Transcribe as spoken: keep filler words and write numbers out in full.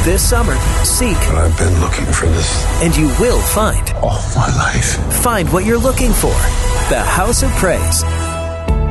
This summer, seek. I've been looking for this. And you will find. All my life. Find what you're looking for. The House of Praise.